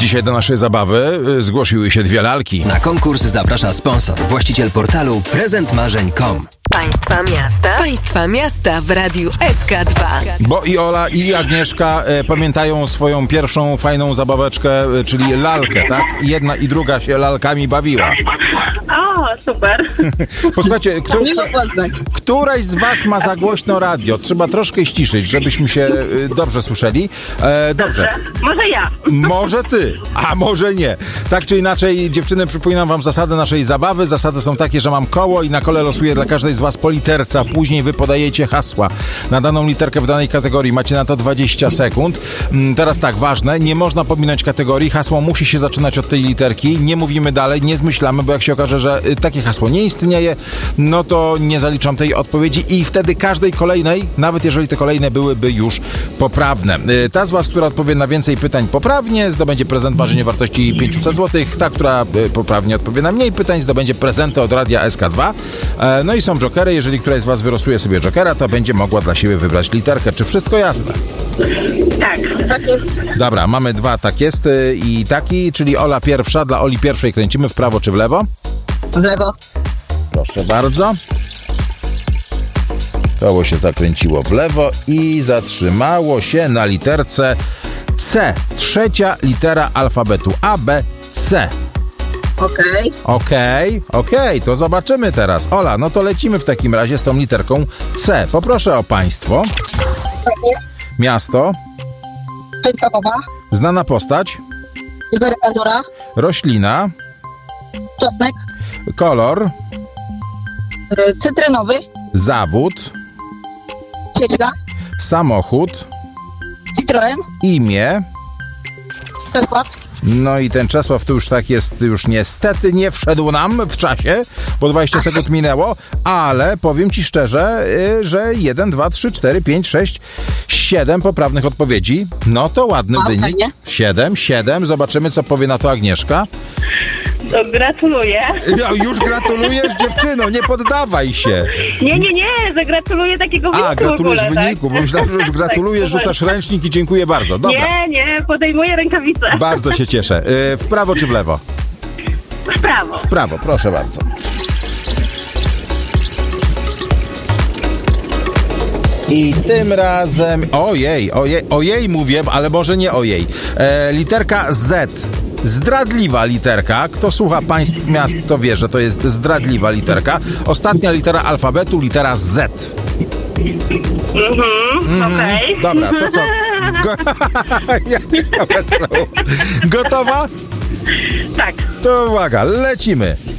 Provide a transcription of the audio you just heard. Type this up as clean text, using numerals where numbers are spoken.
Dzisiaj do naszej zabawy zgłosiły się dwie lalki. Na konkurs zaprasza sponsor, właściciel portalu prezentmarzeń.com. Państwa miasta w Radiu SK2. Bo i Ola, i Agnieszka pamiętają swoją pierwszą fajną zabaweczkę, czyli lalkę, tak? Jedna i druga się lalkami bawiła. O, super. Posłuchajcie, któraś z was ma za głośno radio? Trzeba troszkę ściszyć, żebyśmy się dobrze słyszeli. Dobrze. Może ja. Może ty, a może nie. Tak czy inaczej, dziewczyny, przypominam wam zasady naszej zabawy. Zasady są takie, że mam koło i na kole losuję dla każdej z was po literce, a później wy podajecie hasła na daną literkę w danej kategorii. Macie na to 20 sekund. Teraz tak, ważne, nie można pominąć kategorii. Hasło musi się zaczynać od tej literki. Nie mówimy dalej, nie zmyślamy, bo jak się okaże, że takie hasło nie istnieje, no to nie zaliczam tej odpowiedzi i wtedy każdej kolejnej, nawet jeżeli te kolejne byłyby już poprawne. Ta z was, która odpowie na więcej pytań poprawnie, zdobędzie prezent marzeń o wartości 500 zł. Ta, która poprawnie odpowie na mniej pytań, zdobędzie prezenty od Radia SK2. No i są jokery. Jeżeli któraś z was wylosuje sobie jokera, to będzie mogła dla siebie wybrać literkę. Czy wszystko jasne? Tak. Tak jest. Dobra, mamy dwa tak jest i taki, czyli Ola pierwsza. Dla Oli pierwszej kręcimy w prawo czy w lewo? W lewo. Proszę bardzo. Koło się zakręciło w lewo i zatrzymało się na literce C. Trzecia litera alfabetu A, B, C. Okej, to zobaczymy teraz. Ola, no to lecimy w takim razie z tą literką C. Poproszę o państwo. Miasto. Częstochowa. Znana postać. Dezodora. Roślina. Czosnek. Kolor. Cytrynowy. Zawód. Siedźga. Samochód. Citroen. Imię. Czesław. No i ten Czesław to już tak jest, już niestety nie wszedł nam w czasie, bo 20 sekund minęło, ale powiem ci szczerze, że 1, 2, 3, 4, 5, 6, 7 poprawnych odpowiedzi. No to ładny wynik. 7. Zobaczymy, co powie na to Agnieszka. To gratuluję. Ja już gratulujesz, dziewczyno, nie poddawaj się. Nie, zagratuluję takiego wyniku. A, gratulujesz w ogóle, wyniku, tak? bo myślałem, że już gratulujesz, Tak, rzucasz ręcznik i dziękuję bardzo. Dobra. Nie, podejmuję rękawice. Bardzo się cieszę. W prawo czy w lewo? W prawo. W prawo, proszę bardzo. I tym razem... Ojej mówię, ale może nie ojej. Literka Z. Zdradliwa literka. Kto słucha państw miast, to wie, że to jest zdradliwa literka. Ostatnia litera alfabetu, litera Z. Okej. Dobra, to co? Gotowa? Tak. To uwaga, lecimy.